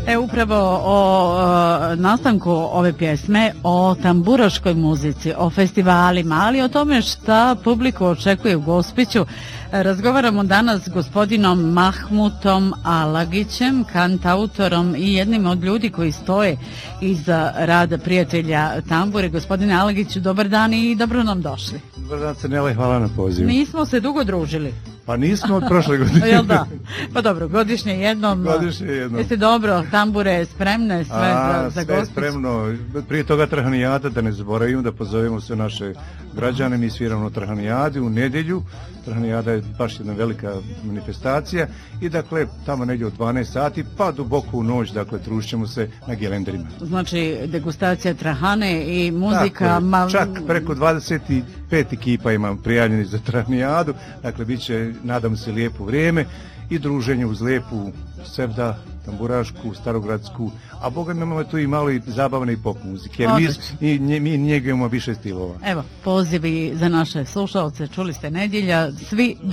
Upravo o nastanku ove pjesme, o tamburaškoj muzici, o festivalima, ali o tome šta publiku očekuje u Gospiću, razgovaramo danas s gospodinom Mahmutom Alagićem, kantautorom i jednim od ljudi koji stoje iza rada Prijatelja tambure. Gospodine Alagiću, dobar dan i dobro nam došli. Dobar dan, Crnjela, i hvala na pozivu. Nismo se dugo družili. Pa nismo od prošle godine. Jel da? Pa dobro, godišnje jednom. Godišnje jednom. Jeste dobro, tambure spremne, sve za sve Gospić? spremno. Prije toga Trhanijada, da ne zaboravimo, da pozovemo sve naše građane. Mi sviramo na Trhanijadi u nedjelju. Trhanijada je baš jedna velika manifestacija i dakle tamo negdje od 12 sati pa duboko u noć, dakle trušćemo se na gelenderima. Znači degustacija trahane i muzika. Čak preko 25 ekipa imam prijavljeni za Trhanijadu, dakle bit će, nadam se, lijepo vrijeme i druženje uz lijepu sevda, tamburašku, starogradsku, a boga mi imamo tu i malo i zabavne i pop muzike, jer mi njegujemo više stilova. Evo, pozivi za naše slušalce, čuli ste nedjelja, svi